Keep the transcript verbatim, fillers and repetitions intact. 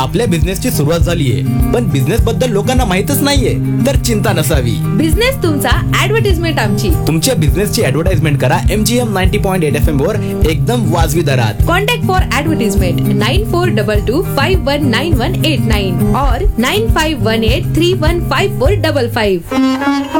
आपल्या बिझनेसची सुरुवात झालीये पण बिझनेस बद्दल लोकांना माहितच नाहीये, तर चिंता नसावी. बिझनेस तुमचा, ऍडव्हर्टाइजमेंट आमची. तुमच्या बिझनेसची ऍडव्हर्टाइजमेंट करा M G M ninety point eight F M वर एकदम वाजवी दरात. Contact for advertisement nine four double two five one nine one eight nine और nine five one eight three one five four double five.